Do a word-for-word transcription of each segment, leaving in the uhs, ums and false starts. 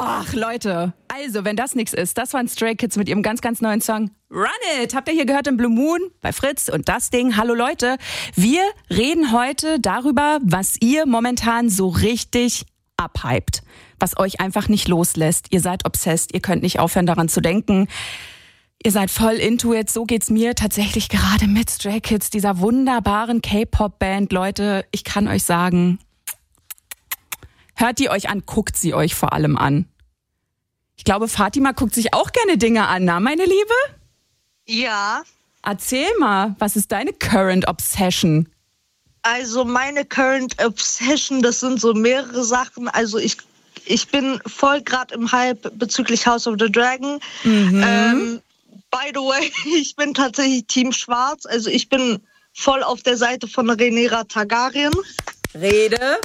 Ach, Leute, also, wenn das nichts ist, das waren Stray Kids mit ihrem ganz, ganz neuen Song Run It. Habt ihr hier gehört im Blue Moon bei Fritz und das Ding? Hallo Leute, wir reden heute darüber, was ihr momentan so richtig abhypt, was euch einfach nicht loslässt. Ihr seid obsessed, ihr könnt nicht aufhören daran zu denken. Ihr seid voll into it, so geht's mir tatsächlich gerade mit Stray Kids, dieser wunderbaren K-Pop-Band. Leute, ich kann euch sagen, hört die euch an, guckt sie euch vor allem an. Ich glaube, Fatima guckt sich auch gerne Dinge an, na, meine Liebe? Ja. Erzähl mal, was ist deine Current Obsession? Also meine Current Obsession, das sind so mehrere Sachen. Also ich, ich bin voll gerade im Hype bezüglich House of the Dragon. Mhm. Ähm, by the way, ich bin tatsächlich Team Schwarz. Also ich bin voll auf der Seite von Rhaenyra Targaryen. Rede.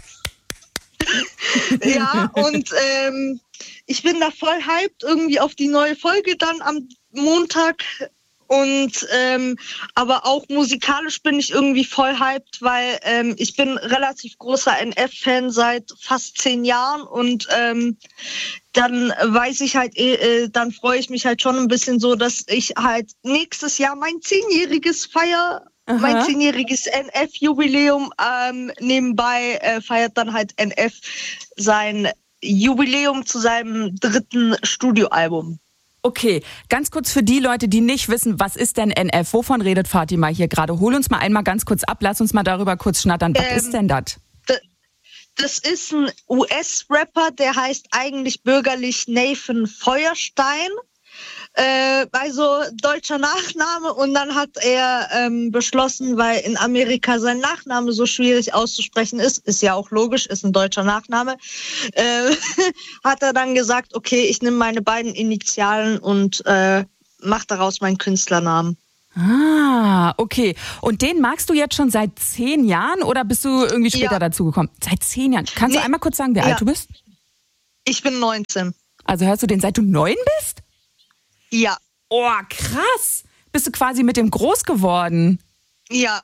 Ja, und ähm, ich bin da voll hyped irgendwie auf die neue Folge dann am Montag. Und ähm, aber auch musikalisch bin ich irgendwie voll hyped, weil ähm, ich bin relativ großer N F-Fan seit fast zehn Jahren und ähm, dann weiß ich halt, äh, dann freue ich mich halt schon ein bisschen so, dass ich halt nächstes Jahr mein zehnjähriges feier, Aha. mein zehnjähriges N F-Jubiläum. Ähm, nebenbei äh, feiert dann halt N F sein Jubiläum zu seinem dritten Studioalbum. Okay, ganz kurz für die Leute, die nicht wissen, was ist denn N F? Wovon redet Fatima hier gerade? Hol uns mal einmal ganz kurz ab, lass uns mal darüber kurz schnattern. Was ähm, ist denn das? Das ist ein U S-Rapper, der heißt eigentlich bürgerlich Nathan Feuerstein. Äh, also deutscher Nachname, und dann hat er ähm, beschlossen, weil in Amerika sein Nachname so schwierig auszusprechen ist, ist ja auch logisch, ist ein deutscher Nachname, äh, hat er dann gesagt, okay, ich nehme meine beiden Initialen und äh, mache daraus meinen Künstlernamen. Ah, okay. Und den magst du jetzt schon seit zehn Jahren oder bist du irgendwie später ja. dazugekommen? Seit zehn Jahren. Kannst nee. du einmal kurz sagen, wie ja. alt du bist? Ich bin neunzehn. Also hörst du den, seit du neun bist? Ja. Oh, krass. Bist du quasi mit dem groß geworden? Ja.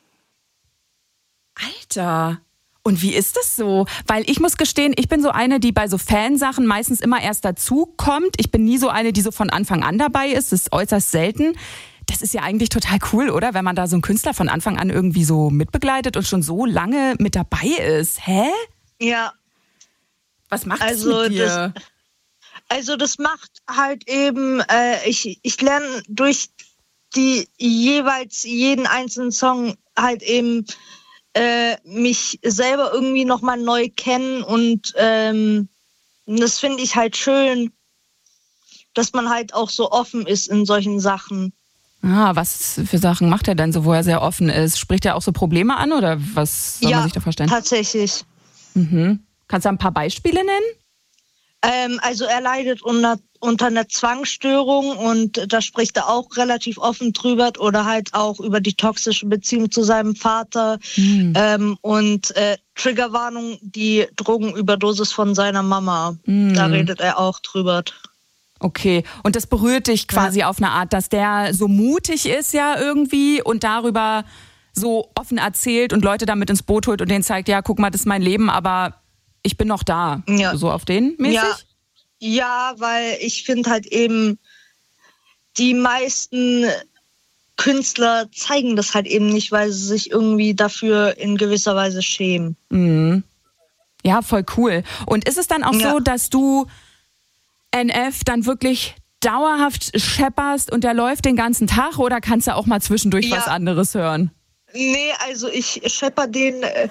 Alter. Und wie ist das so? Weil ich muss gestehen, ich bin so eine, die bei so Fansachen meistens immer erst dazukommt. Ich bin nie so eine, die so von Anfang an dabei ist. Das ist äußerst selten. Das ist ja eigentlich total cool, oder? Wenn man da so einen Künstler von Anfang an irgendwie so mitbegleitet und schon so lange mit dabei ist. Hä? Ja. Was macht also, das mit dir? Das Also das macht halt eben, äh, ich, ich lerne durch die jeweils jeden einzelnen Song halt eben äh, mich selber irgendwie nochmal neu kennen, und ähm, das finde ich halt schön, dass man halt auch so offen ist in solchen Sachen. Ah, was für Sachen macht er denn so, wo er sehr offen ist? Spricht er auch so Probleme an oder was soll ja, man sich da vorstellen? Ja, tatsächlich. Mhm. Kannst du ein paar Beispiele nennen? Ähm, also er leidet unter, unter einer Zwangsstörung, und da spricht er auch relativ offen drüber, oder halt auch über die toxische Beziehung zu seinem Vater. Mhm. Ähm, und äh, Triggerwarnung, die Drogenüberdosis von seiner Mama. Mhm. Da redet er auch drüber. Okay, und das berührt dich quasi ja. auf eine Art, dass der so mutig ist ja irgendwie und darüber so offen erzählt und Leute damit ins Boot holt und denen zeigt, ja, guck mal, das ist mein Leben, aber ich bin noch da. Ja. So auf den mäßig? Ja, ja, weil ich finde halt eben, die meisten Künstler zeigen das halt eben nicht, weil sie sich irgendwie dafür in gewisser Weise schämen. Mhm. Ja, voll cool. Und ist es dann auch ja. so, dass du N F dann wirklich dauerhaft schepperst und der läuft den ganzen Tag, oder kannst du auch mal zwischendurch ja. was anderes hören? Nee, also ich schepper den äh,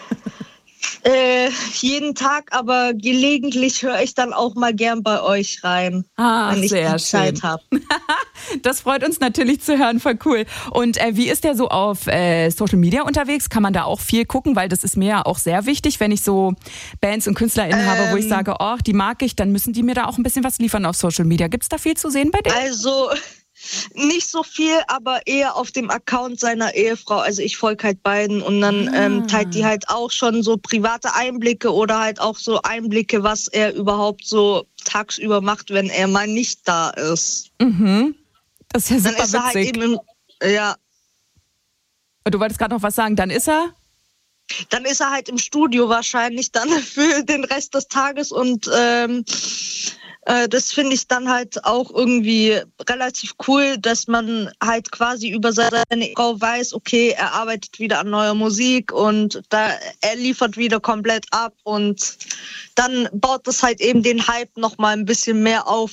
äh, jeden Tag, aber gelegentlich höre ich dann auch mal gern bei euch rein, ah, wenn ich sehr die Zeit habe. Das freut uns natürlich zu hören, voll cool. Und äh, wie ist der so auf äh, Social Media unterwegs? Kann man da auch viel gucken? Weil das ist mir ja auch sehr wichtig, wenn ich so Bands und KünstlerInnen ähm, habe, wo ich sage, oh, die mag ich, dann müssen die mir da auch ein bisschen was liefern auf Social Media. Gibt's da viel zu sehen bei denen? Also nicht so viel, aber eher auf dem Account seiner Ehefrau. Also ich folge halt beiden, und dann ah. ähm, teilt die halt auch schon so private Einblicke oder halt auch so Einblicke, was er überhaupt so tagsüber macht, wenn er mal nicht da ist. Mhm. Das ist ja super dann ist er witzig. Halt eben im, ja. Du wolltest gerade noch was sagen, dann ist er? Dann ist er halt im Studio wahrscheinlich dann für den Rest des Tages und ähm, äh, das finde ich dann halt auch irgendwie relativ cool, dass man halt quasi über seine Frau weiß, okay, er arbeitet wieder an neuer Musik und da er liefert wieder komplett ab und dann baut das halt eben den Hype nochmal ein bisschen mehr auf.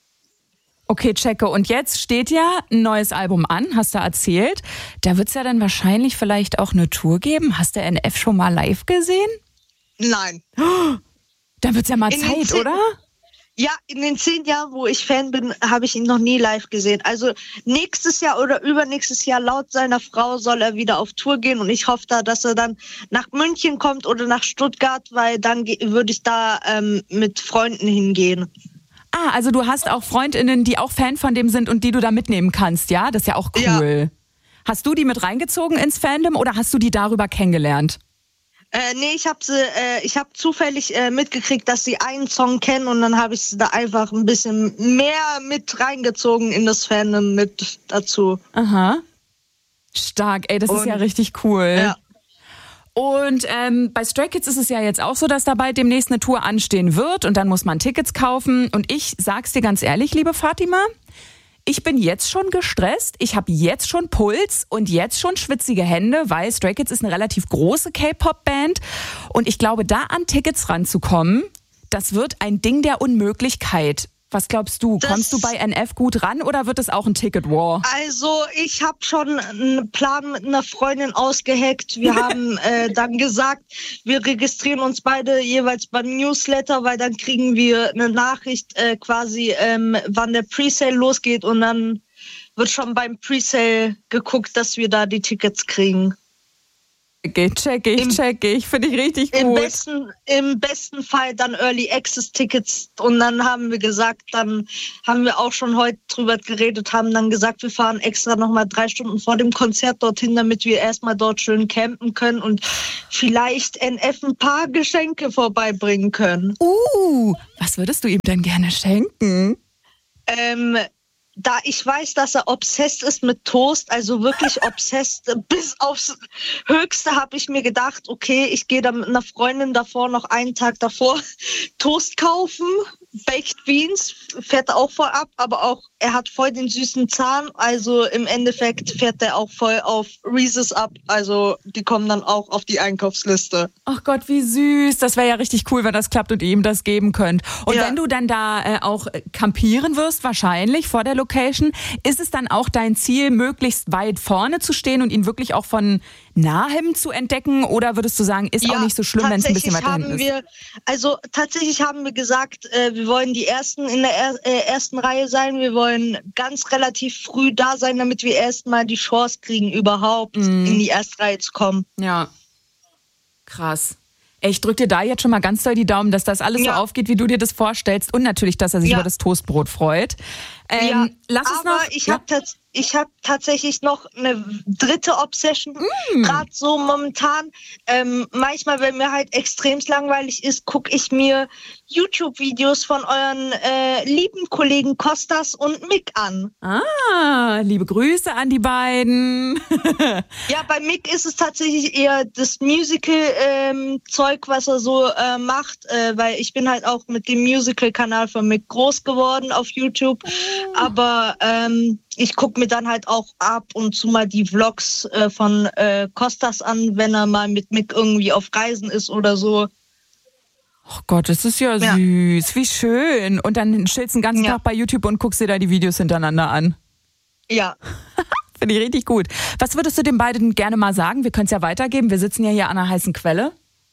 Okay, checke. Und jetzt steht ja ein neues Album an, hast du erzählt. Da wird es ja dann wahrscheinlich vielleicht auch eine Tour geben. Hast du N F schon mal live gesehen? Nein. Da wird's ja mal In Zeit, zehn, oder? Ja, in den zehn Jahren, wo ich Fan bin, habe ich ihn noch nie live gesehen. Also nächstes Jahr oder übernächstes Jahr laut seiner Frau soll er wieder auf Tour gehen und ich hoffe da, dass er dann nach München kommt oder nach Stuttgart, weil dann ge- würde ich da ähm, mit Freunden hingehen. Ah, also du hast auch FreundInnen, die auch Fan von dem sind und die du da mitnehmen kannst, ja? Das ist ja auch cool. Ja. Hast du die mit reingezogen ins Fandom oder hast du die darüber kennengelernt? Äh, nee, ich habe sie, äh, ich habe zufällig äh, mitgekriegt, dass sie einen Song kennen und dann habe ich sie da einfach ein bisschen mehr mit reingezogen in das Fandom mit dazu. Aha. Stark, ey, das und, ist ja richtig cool. Ja. Und ähm, bei Stray Kids ist es ja jetzt auch so, dass da bald demnächst eine Tour anstehen wird und dann muss man Tickets kaufen. Und ich sag's dir ganz ehrlich, liebe Fatima, ich bin jetzt schon gestresst, ich habe jetzt schon Puls und jetzt schon schwitzige Hände, weil Stray Kids ist eine relativ große K-Pop-Band. Und ich glaube, da an Tickets ranzukommen, das wird ein Ding der Unmöglichkeit. Was glaubst du? Das Kommst du bei N F gut ran oder wird es auch ein Ticket-War? Also ich habe schon einen Plan mit einer Freundin ausgeheckt. Wir haben äh, dann gesagt, wir registrieren uns beide jeweils beim Newsletter, weil dann kriegen wir eine Nachricht äh, quasi, ähm, wann der Presale losgeht und dann wird schon beim Presale geguckt, dass wir da die Tickets kriegen. Okay, check ich, Im, check ich. Finde ich richtig gut. Im besten, Im besten Fall dann Early Access Tickets und dann haben wir gesagt, dann haben wir auch schon heute drüber geredet, haben dann gesagt, wir fahren extra nochmal drei Stunden vor dem Konzert dorthin, damit wir erstmal dort schön campen können und vielleicht N F ein paar Geschenke vorbeibringen können. Uh, was würdest du ihm denn gerne schenken? Ähm, Da ich weiß, dass er obsessed ist mit Toast, also wirklich obsessed bis aufs Höchste, habe ich mir gedacht, okay, ich gehe da mit einer Freundin davor, noch einen Tag davor, Toast kaufen, Baked Beans, fährt er auch voll ab, aber auch, er hat voll den süßen Zahn, also im Endeffekt fährt er auch voll auf Reese's ab, also die kommen dann auch auf die Einkaufsliste. Ach Gott, wie süß, das wäre ja richtig cool, wenn das klappt und ihr ihm das geben könnt. Und ja. wenn du dann da äh, auch campieren wirst, wahrscheinlich vor der Location, ist es dann auch dein Ziel, möglichst weit vorne zu stehen und ihn wirklich auch von nahem zu entdecken? Oder würdest du sagen, ist ja, auch nicht so schlimm, wenn es ein bisschen weiter hinten ist? Also tatsächlich haben wir gesagt, äh, wir wollen die Ersten in der er- äh, ersten Reihe sein. Wir wollen ganz relativ früh da sein, damit wir erstmal die Chance kriegen, überhaupt mm. in die erste Reihe zu kommen. Ja, krass. Ich drück dir da jetzt schon mal ganz doll die Daumen, dass das alles ja. so aufgeht, wie du dir das vorstellst. Und natürlich, dass er sich ja. über das Toastbrot freut. Ähm, ja, lass aber es noch, ich ja. habe tats- ich hab tatsächlich noch eine dritte Obsession, mm. gerade so momentan. Ähm, manchmal, wenn mir halt extremst langweilig ist, gucke ich mir YouTube-Videos von euren äh, lieben Kollegen Kostas und Mick an. Ah, liebe Grüße an die beiden. Ja, bei Mick ist es tatsächlich eher das Musical-Zeug, ähm, was er so äh, macht, äh, weil ich bin halt auch mit dem Musical-Kanal von Mick groß geworden auf YouTube. Aber ähm, ich gucke mir dann halt auch ab und zu mal die Vlogs äh, von äh, Kostas an, wenn er mal mit Mick irgendwie auf Reisen ist oder so. Oh Gott, das ist ja, ja. süß. Wie schön. Und dann chillst du den ganzen ja. Tag bei YouTube und guckst dir da die Videos hintereinander an. Ja. Finde ich richtig gut. Was würdest du den beiden gerne mal sagen? Wir können es ja weitergeben. Wir sitzen ja hier an einer heißen Quelle.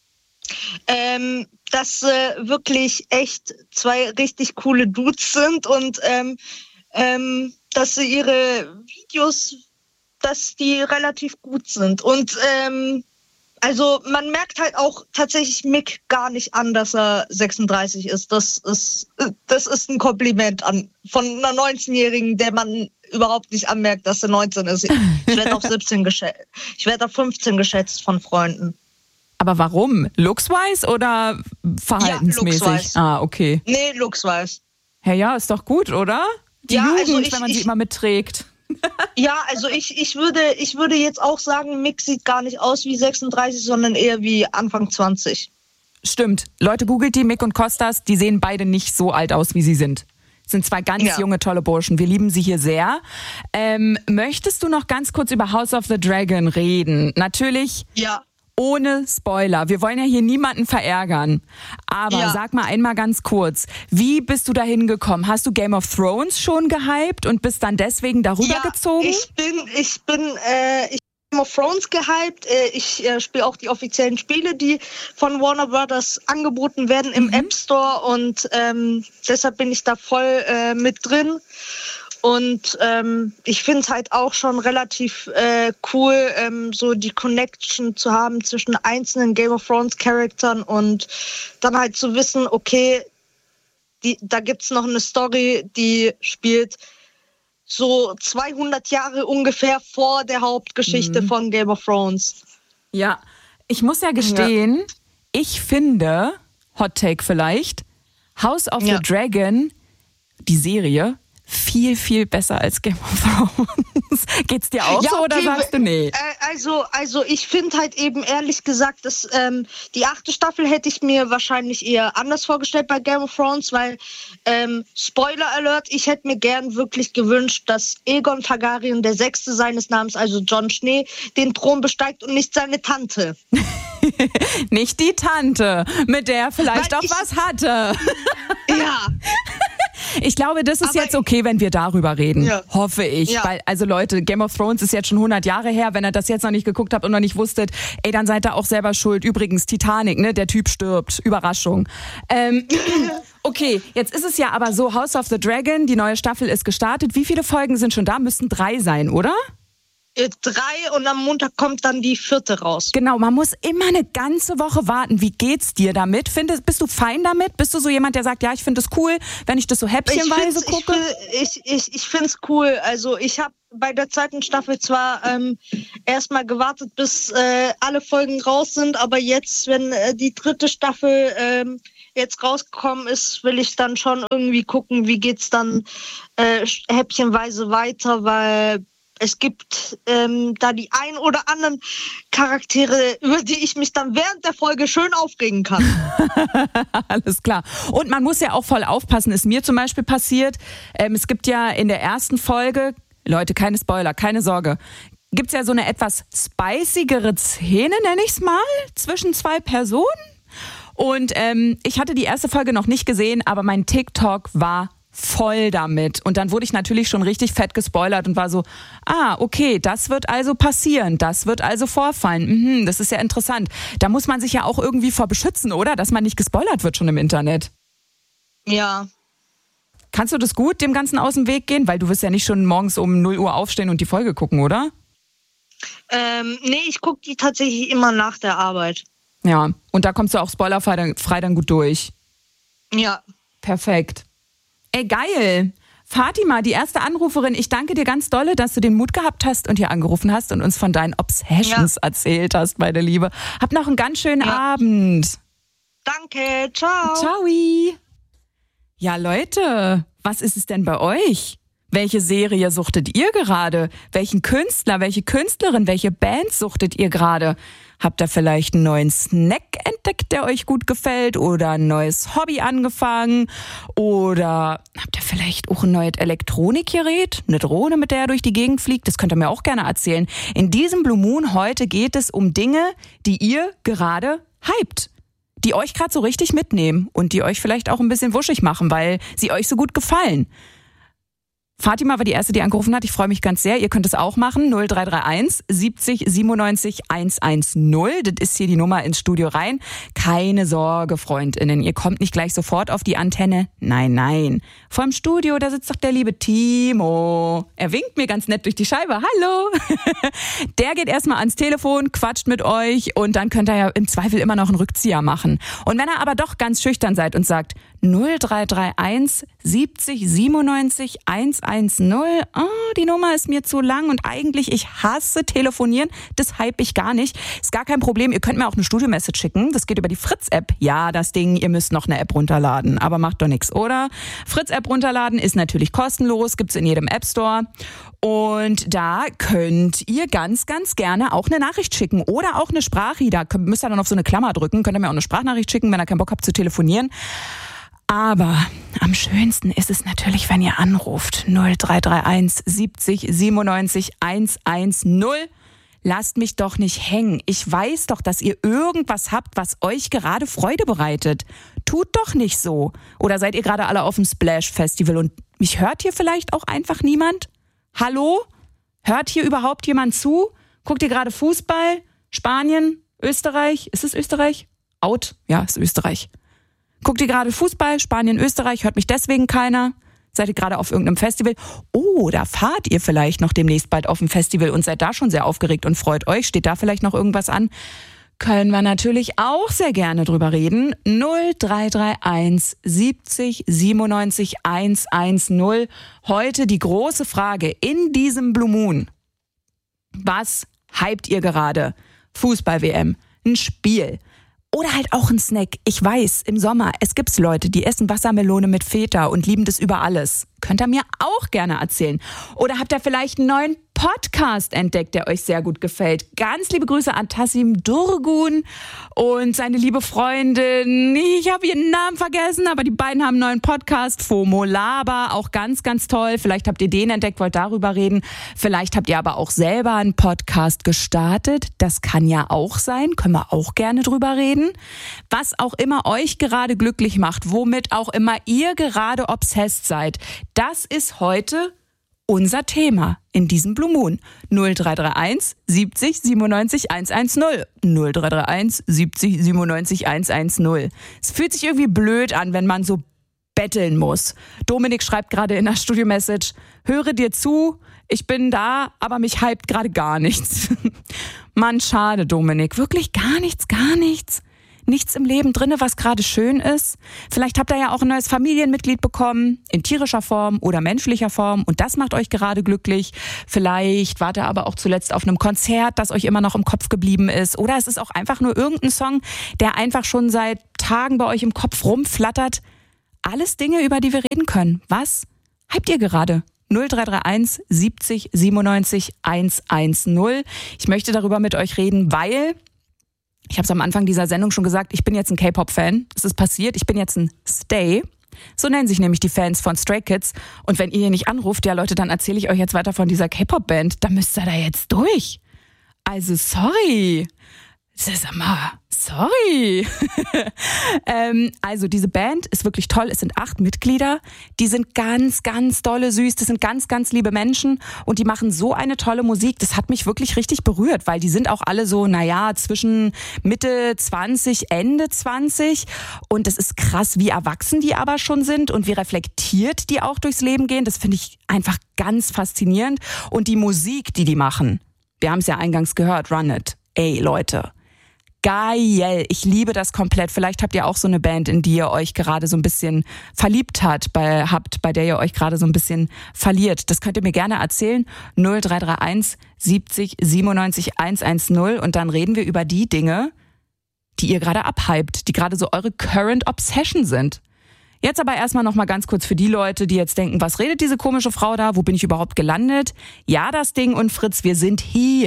Ähm, dass äh, wirklich echt zwei richtig coole Dudes sind und ähm, ähm, dass sie ihre Videos, dass die relativ gut sind. Und ähm, also man merkt halt auch tatsächlich Mick gar nicht an, dass er sechsunddreißig ist. Das ist, das ist ein Kompliment an von einer neunzehnjährigen, der man überhaupt nicht anmerkt, dass er neunzehn ist. Ich werde auf siebzehn geschätzt. Ich werde auf fünfzehn geschätzt von Freunden. Aber warum? Looks-wise oder verhaltensmäßig? Ja, looks-wise. Ah, okay. Nee, looks-wise. Ja, ja, ist doch gut, oder? Die ja, Jugend, also ich, wenn man ich, sie immer mitträgt. Ja, also ich, ich, würde, ich würde jetzt auch sagen, Mick sieht gar nicht aus wie sechsunddreißig, sondern eher wie Anfang zwanzig. Stimmt. Leute, googelt die, Mick und Kostas, die sehen beide nicht so alt aus, wie sie sind. Das sind zwei ganz ja. junge, tolle Burschen. Wir lieben sie hier sehr. Ähm, möchtest du noch ganz kurz über House of the Dragon reden? Natürlich ja. ohne Spoiler. Wir wollen ja hier niemanden verärgern. Aber ja. sag mal einmal ganz kurz, wie bist du da hingekommen? Hast du Game of Thrones schon gehypt und bist dann deswegen darüber ja, gezogen? ich bin, ich bin, äh, ich Game of Thrones gehypt. Ich äh, spiele auch die offiziellen Spiele, die von Warner Brothers angeboten werden im mhm. App Store und ähm, deshalb bin ich da voll äh, mit drin. Und ähm, ich finde es halt auch schon relativ äh, cool, ähm, so die Connection zu haben zwischen einzelnen Game of Thrones Charakteren und dann halt zu wissen, okay, die, da gibt's noch eine Story, die spielt so zweihundert Jahre ungefähr vor der Hauptgeschichte mhm. von Game of Thrones. Ja, ich muss ja gestehen, ja. ich finde, Hot Take vielleicht, House of ja. the Dragon, die Serie, viel, viel besser als Game of Thrones. Geht's dir auch ja, so oder okay, sagst du nee? Also, also ich finde halt eben ehrlich gesagt, dass ähm, die achte Staffel hätte ich mir wahrscheinlich eher anders vorgestellt bei Game of Thrones, weil ähm, Spoiler Alert, ich hätte mir gern wirklich gewünscht, dass Aegon Targaryen, der Sechste seines Namens, also Jon Schnee, den Thron besteigt und nicht seine Tante. Nicht die Tante, mit der er vielleicht weil auch ich, was hatte. Ja. Ich glaube, das ist aber jetzt okay, wenn wir darüber reden. Ja. Hoffe ich. Ja. Weil, also Leute, Game of Thrones ist jetzt schon hundert Jahre her. Wenn ihr das jetzt noch nicht geguckt habt und noch nicht wusstet, ey, dann seid ihr auch selber schuld. Übrigens, Titanic, ne? Der Typ stirbt. Überraschung. Ähm, okay, jetzt ist es ja aber so, House of the Dragon, die neue Staffel ist gestartet. Wie viele Folgen sind schon da? Müssten drei sein, oder? Drei und am Montag kommt dann die vierte raus. Genau, man muss immer eine ganze Woche warten. Wie geht's dir damit? Findest, bist du fein damit? Bist du so jemand, der sagt, ja, ich finde es cool, wenn ich das so häppchenweise ich gucke? Ich, ich, ich finde es cool. Also ich habe bei der zweiten Staffel zwar ähm, erstmal gewartet, bis äh, alle Folgen raus sind, aber jetzt, wenn äh, die dritte Staffel ähm, jetzt rausgekommen ist, will ich dann schon irgendwie gucken, wie geht's dann äh, häppchenweise weiter, weil es gibt ähm, da die ein oder anderen Charaktere, über die ich mich dann während der Folge schön aufregen kann. Alles klar. Und man muss ja auch voll aufpassen, ist mir zum Beispiel passiert. Ähm, es gibt ja in der ersten Folge, Leute, keine Spoiler, keine Sorge, gibt es ja so eine etwas spicigere Szene, nenne ich es mal, zwischen zwei Personen. Und ähm, ich hatte die erste Folge noch nicht gesehen, aber mein TikTok war voll damit. Und dann wurde ich natürlich schon richtig fett gespoilert und war so, ah, okay, das wird also passieren, das wird also vorfallen. Mhm, das ist ja interessant. Da muss man sich ja auch irgendwie vor beschützen, oder? Dass man nicht gespoilert wird schon im Internet. Ja. Kannst du das gut, dem Ganzen aus dem Weg gehen? Weil du wirst ja nicht schon morgens um null Uhr aufstehen und die Folge gucken, oder? Ähm, nee, ich gucke die tatsächlich immer nach der Arbeit. Ja, und da kommst du auch spoilerfrei frei dann gut durch. Ja. Perfekt. Ey, geil. Fatima, die erste Anruferin, ich danke dir ganz dolle, dass du den Mut gehabt hast und hier angerufen hast und uns von deinen Obsessions ja. erzählt hast, meine Liebe. Hab noch einen ganz schönen ja. Abend. Danke, ciao. Ciao. Ja, Leute, was ist es denn bei euch? Welche Serie suchtet ihr gerade? Welchen Künstler, welche Künstlerin, welche Band suchtet ihr gerade? Habt ihr vielleicht einen neuen Snack entdeckt, der euch gut gefällt? Oder ein neues Hobby angefangen? Oder habt ihr vielleicht auch ein neues Elektronikgerät? Eine Drohne, mit der ihr durch die Gegend fliegt? Das könnt ihr mir auch gerne erzählen. In diesem Blue Moon heute geht es um Dinge, die ihr gerade hypt. Die euch gerade so richtig mitnehmen und die euch vielleicht auch ein bisschen wuschig machen, weil sie euch so gut gefallen. Fatima war die erste, die angerufen hat. Ich freue mich ganz sehr. Ihr könnt es auch machen. null drei drei eins siebzig siebenundneunzig hundertzehn. Das ist hier die Nummer ins Studio rein. Keine Sorge, FreundInnen. Ihr kommt nicht gleich sofort auf die Antenne. Nein, nein. Vor dem Studio, da sitzt doch der liebe Timo. Er winkt mir ganz nett durch die Scheibe. Hallo. Der geht erstmal ans Telefon, quatscht mit euch und dann könnt ihr ja im Zweifel immer noch einen Rückzieher machen. Und wenn ihr aber doch ganz schüchtern seid und sagt null drei drei eins siebzig siebenundneunzig hundertzehn, eins null. Oh, die Nummer ist mir zu lang und eigentlich, ich hasse telefonieren. Das hype ich gar nicht. Ist gar kein Problem. Ihr könnt mir auch eine Studio-Message schicken. Das geht über die Fritz-App. Ja, das Ding, ihr müsst noch eine App runterladen. Aber macht doch nichts, oder? Fritz-App runterladen ist natürlich kostenlos. Gibt's in jedem App-Store. Und da könnt ihr ganz, ganz gerne auch eine Nachricht schicken oder auch eine Sprachri. Da müsst ihr dann auf so eine Klammer drücken. Könnt ihr mir auch eine Sprachnachricht schicken, wenn ihr keinen Bock habt zu telefonieren. Aber am schönsten ist es natürlich, wenn ihr anruft. null drei drei eins siebzig siebenundneunzig hundertzehn. Lasst mich doch nicht hängen. Ich weiß doch, dass ihr irgendwas habt, was euch gerade Freude bereitet. Tut doch nicht so. Oder seid ihr gerade alle auf dem Splash Festival und mich hört hier vielleicht auch einfach niemand? Hallo? Hört hier überhaupt jemand zu? Guckt ihr gerade Fußball? Spanien? Österreich? Ist es Österreich? Out? Ja, ist Österreich. Guckt ihr gerade Fußball? Spanien, Österreich? Hört mich deswegen keiner? Seid ihr gerade auf irgendeinem Festival? Oh, da fahrt ihr vielleicht noch demnächst bald auf dem Festival und seid da schon sehr aufgeregt und freut euch. Steht da vielleicht noch irgendwas an? Können wir natürlich auch sehr gerne drüber reden. null drei drei eins siebzig siebenundneunzig hundertzehn. Heute die große Frage in diesem Blue Moon. Was hypt ihr gerade? Fußball-W M, ein Spiel oder halt auch ein Snack. Ich weiß, im Sommer, es gibt Leute, die essen Wassermelone mit Feta und lieben das über alles. Könnt ihr mir auch gerne erzählen. Oder habt ihr vielleicht einen neuen Podcast entdeckt, der euch sehr gut gefällt? Ganz liebe Grüße an Tassim Durgun und seine liebe Freundin. Ich habe ihren Namen vergessen, aber die beiden haben einen neuen Podcast, FOMO Laba, auch ganz, ganz toll. Vielleicht habt ihr den entdeckt, wollt darüber reden. Vielleicht habt ihr aber auch selber einen Podcast gestartet. Das kann ja auch sein, können wir auch gerne drüber reden. Was auch immer euch gerade glücklich macht, womit auch immer ihr gerade obsessed seid, das ist heute unser Thema in diesem Blue Moon. null drei drei eins siebzig siebenundneunzig hundertzehn. null drei drei eins siebzig siebenundneunzig hundertzehn. Es fühlt sich irgendwie blöd an, wenn man so betteln muss. Dominik schreibt gerade in der Studio-Message, höre dir zu, ich bin da, aber mich hypt gerade gar nichts. Mann, schade, Dominik. Wirklich gar nichts, gar nichts. Nichts im Leben drinne, was gerade schön ist. Vielleicht habt ihr ja auch ein neues Familienmitglied bekommen, in tierischer Form oder menschlicher Form und das macht euch gerade glücklich. Vielleicht wart ihr aber auch zuletzt auf einem Konzert, das euch immer noch im Kopf geblieben ist. Oder es ist auch einfach nur irgendein Song, der einfach schon seit Tagen bei euch im Kopf rumflattert. Alles Dinge, über die wir reden können. Was hypt ihr gerade? null drei drei eins siebzig siebenundneunzig hundertzehn. Ich möchte darüber mit euch reden, weil... Ich habe es am Anfang dieser Sendung schon gesagt, ich bin jetzt ein K-Pop-Fan. Es ist passiert, ich bin jetzt ein Stay. So nennen sich nämlich die Fans von Stray Kids. Und wenn ihr hier nicht anruft, ja Leute, dann erzähle ich euch jetzt weiter von dieser K-Pop-Band. Da müsst ihr da jetzt durch. Also sorry. Das ist immer... Sorry. ähm, also diese Band ist wirklich toll. Es sind acht Mitglieder. Die sind ganz, ganz dolle süß. Das sind ganz, ganz liebe Menschen. Und die machen so eine tolle Musik. Das hat mich wirklich richtig berührt, weil die sind auch alle so, naja, zwischen Mitte zwanzig, Ende zwanzig. Und das ist krass, wie erwachsen die aber schon sind und wie reflektiert die auch durchs Leben gehen. Das finde ich einfach ganz faszinierend. Und die Musik, die die machen, wir haben es ja eingangs gehört, Run It. Ey, Leute. Geil, ich liebe das komplett. Vielleicht habt ihr auch so eine Band, in die ihr euch gerade so ein bisschen verliebt hat, bei, habt, bei der ihr euch gerade so ein bisschen verliert. Das könnt ihr mir gerne erzählen. null drei drei eins siebzig siebenundneunzig hundertzehn und dann reden wir über die Dinge, die ihr gerade abhypt, die gerade so eure Current Obsession sind. Jetzt aber erstmal noch mal ganz kurz für die Leute, die jetzt denken, was redet diese komische Frau da? Wo bin ich überhaupt gelandet? Ja, das Ding und Fritz, wir sind hier.